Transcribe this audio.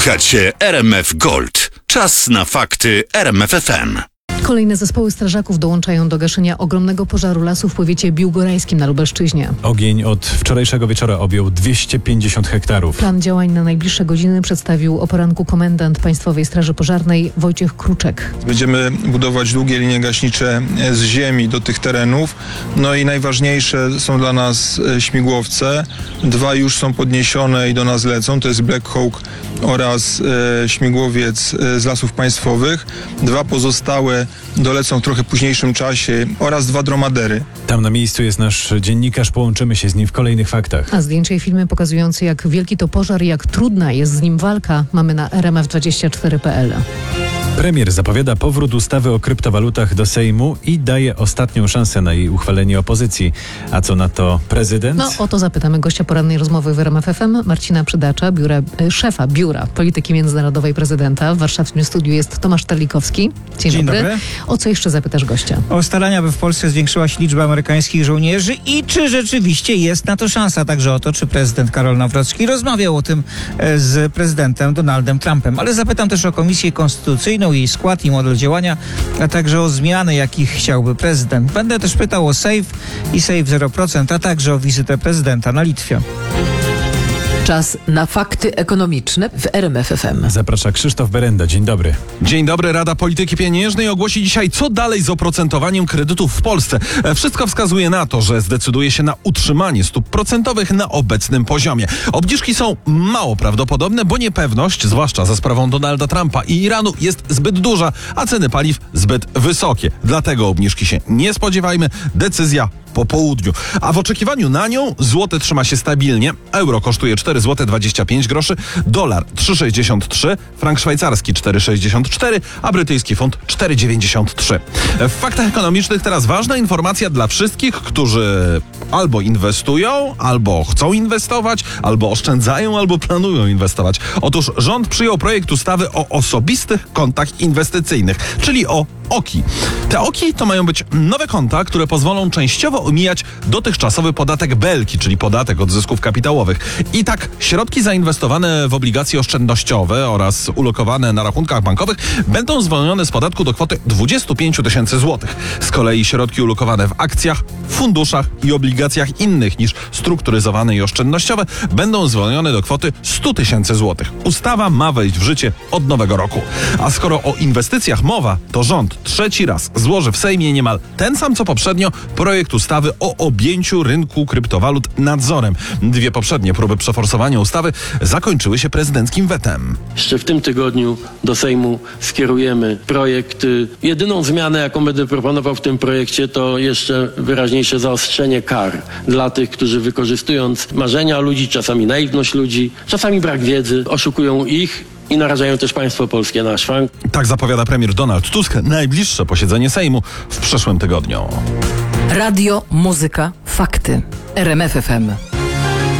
Słuchacie RMF Gold. Czas na fakty RMF FM. Kolejne zespoły strażaków dołączają do gaszenia ogromnego pożaru lasu w powiecie biłgorajskim na Lubelszczyźnie. Ogień od wczorajszego wieczora objął 250 hektarów. Plan działań na najbliższe godziny przedstawił o poranku komendant Państwowej Straży Pożarnej Wojciech Kruczek. Będziemy budować długie linie gaśnicze z ziemi do tych terenów. No i najważniejsze są dla nas śmigłowce. 2 już są podniesione i do nas lecą. To jest Black Hawk oraz śmigłowiec z Lasów Państwowych. 2 pozostałe dolecą w trochę późniejszym czasie oraz 2 dromadery. Tam na miejscu jest nasz dziennikarz, połączymy się z nim w kolejnych faktach. A zdjęcia i filmy pokazujące, jak wielki to pożar i jak trudna jest z nim walka, mamy na rmf24.pl. Premier zapowiada powrót ustawy o kryptowalutach do Sejmu i daje ostatnią szansę na jej uchwalenie opozycji. A co na to prezydent? No o to zapytamy gościa porannej rozmowy w RMF FM, Marcina Przydacza, szefa Biura Polityki Międzynarodowej Prezydenta. W warszawskim studiu jest Tomasz Terlikowski. Dzień dobry. O co jeszcze zapytasz gościa? O starania, by w Polsce zwiększyła się liczba amerykańskich żołnierzy i czy rzeczywiście jest na to szansa. Także o to, czy prezydent Karol Nawrocki rozmawiał o tym z prezydentem Donaldem Trumpem. Ale zapytam też o Komisję Konstytucyjną, jej skład i model działania, a także o zmiany, jakich chciałby prezydent. Będę też pytał o SAFE i SAFE 0%, a także o wizytę prezydenta na Litwie. Czas na fakty ekonomiczne w RMF FM. Zaprasza Krzysztof Berenda. Dzień dobry. Dzień dobry. Rada Polityki Pieniężnej ogłosi dzisiaj, co dalej z oprocentowaniem kredytów w Polsce. Wszystko wskazuje na to, że zdecyduje się na utrzymanie stóp procentowych na obecnym poziomie. Obniżki są mało prawdopodobne, bo niepewność, zwłaszcza za sprawą Donalda Trumpa i Iranu, jest zbyt duża, a ceny paliw zbyt wysokie. Dlatego obniżki się nie spodziewajmy. Decyzja po południu. A w oczekiwaniu na nią złoty trzyma się stabilnie. Euro kosztuje 4,25 zł, dolar 3,63, frank szwajcarski 4,64, a brytyjski funt 4,93. W faktach ekonomicznych teraz ważna informacja dla wszystkich, którzy albo inwestują, albo chcą inwestować, albo oszczędzają, albo planują inwestować. Otóż rząd przyjął projekt ustawy o osobistych kontach inwestycyjnych, czyli o OKI. Te OKI to mają być nowe konta, które pozwolą częściowo omijać dotychczasowy podatek Belki, czyli podatek od zysków kapitałowych. I tak środki zainwestowane w obligacje oszczędnościowe oraz ulokowane na rachunkach bankowych będą zwolnione z podatku do kwoty 25 000 złotych. Z kolei środki ulokowane w akcjach, funduszach i obligacjach innych niż strukturyzowane i oszczędnościowe będą zwolnione do kwoty 100 000 złotych. Ustawa ma wejść w życie od nowego roku. A skoro o inwestycjach mowa, to rząd trzeci raz złoży w Sejmie niemal ten sam co poprzednio projekt ustawy o objęciu rynku kryptowalut nadzorem. 2 poprzednie próby przeforsowania ustawy zakończyły się prezydenckim wetem. Jeszcze w tym tygodniu do Sejmu skierujemy projekt. Jedyną zmianę, jaką będę proponował w tym projekcie, to jeszcze wyraźniejsze zaostrzenie kar dla tych, którzy wykorzystując marzenia ludzi, czasami naiwność ludzi, czasami brak wiedzy, oszukują ich i narażają też państwo polskie na szwank. Tak zapowiada premier Donald Tusk najbliższe posiedzenie Sejmu w przyszłym tygodniu. Radio, muzyka, fakty. RMF FM.